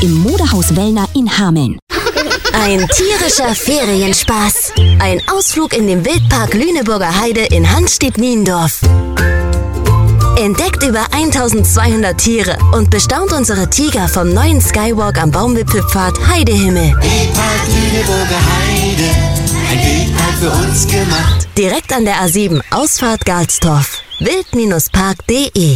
im Modehaus Wellner in Hameln. Ein tierischer Ferienspaß. Ein Ausflug in den Wildpark Lüneburger Heide in Hanstedt-Niendorf. Entdeckt über 1200 Tiere und bestaunt unsere Tiger vom neuen Skywalk am Baumwipfelpfad Heidehimmel. Wildpark Lüneburger Heide, ein Wildpark für uns gemacht. Direkt an der A7, Ausfahrt Galstorf. wild-park.de.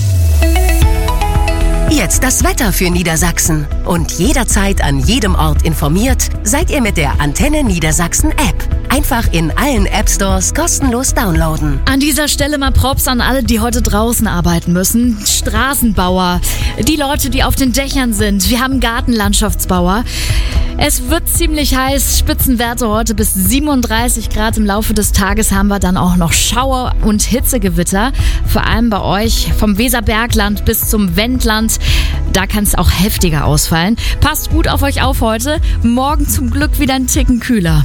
Jetzt das Wetter für Niedersachsen. Und jederzeit an jedem Ort informiert, seid ihr mit der Antenne Niedersachsen App. Einfach in allen App-Stores kostenlos downloaden. An dieser Stelle mal Props an alle, die heute draußen arbeiten müssen. Straßenbauer, die Leute, die auf den Dächern sind. Wir haben Gartenlandschaftsbauer. Es wird ziemlich heiß, Spitzenwerte heute bis 37 Grad. Im Laufe des Tages haben wir dann auch noch Schauer und Hitzegewitter. Vor allem bei euch vom Weserbergland bis zum Wendland. Da kann es auch heftiger ausfallen. Passt gut auf euch auf heute. Morgen zum Glück wieder ein Ticken kühler.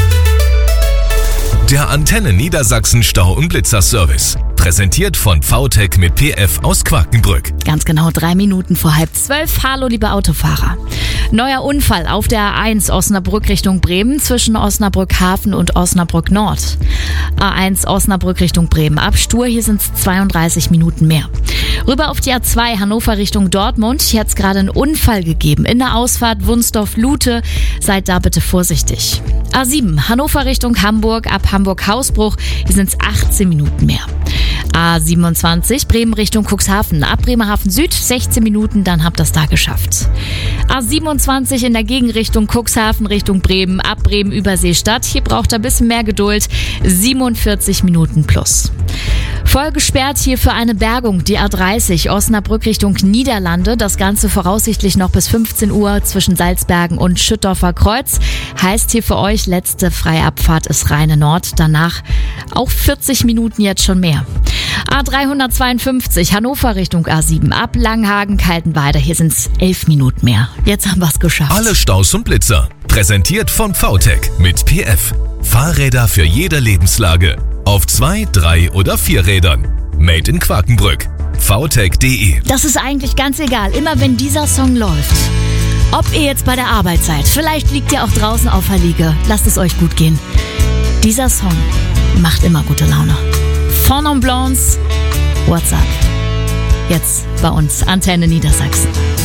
Der Antenne Niedersachsen Stau- und Blitzer-Service. Präsentiert von VTech mit PF aus Quakenbrück. Ganz genau 3 Minuten vor 11:30. Hallo, liebe Autofahrer. Neuer Unfall auf der A1 Osnabrück Richtung Bremen zwischen Osnabrück Hafen und Osnabrück Nord. A1 Osnabrück Richtung Bremen. Abstur, hier sind es 32 Minuten mehr. Rüber auf die A2 Hannover Richtung Dortmund. Hier hat es gerade einen Unfall gegeben. In der Ausfahrt Wunsdorf-Lute. Seid da bitte vorsichtig. A7 Hannover Richtung Hamburg. Ab Hamburg-Hausbruch. Hier sind es 18 Minuten mehr. A27 Bremen Richtung Cuxhaven. Ab Bremerhaven Süd 16 Minuten, dann habt ihr es da geschafft. A27 in der Gegenrichtung Cuxhaven Richtung Bremen. Ab Bremen über Seestadt. Hier braucht ihr ein bisschen mehr Geduld. 47 Minuten plus. Voll gesperrt hier für eine Bergung, die A30 Osnabrück Richtung Niederlande. Das Ganze voraussichtlich noch bis 15 Uhr zwischen Salzbergen und Schüttorfer Kreuz. Heißt hier für euch, letzte freie Abfahrt ist Rheine Nord. Danach auch 40 Minuten jetzt schon mehr. A352 Hannover Richtung A7 ab Langhagen-Kaltenweide. Hier sind es 11 Minuten mehr. Jetzt haben wir es geschafft. Alle Staus und Blitzer. Präsentiert von VTech mit PF. Fahrräder für jede Lebenslage. Auf 2, 3 oder 4 Rädern. Made in Quakenbrück. VTech.de. Das ist eigentlich ganz egal, immer wenn dieser Song läuft. Ob ihr jetzt bei der Arbeit seid, vielleicht liegt ihr auch draußen auf der Liege. Lasst es euch gut gehen. Dieser Song macht immer gute Laune. Fond en Blancs, WhatsApp. Jetzt bei uns Antenne Niedersachsen.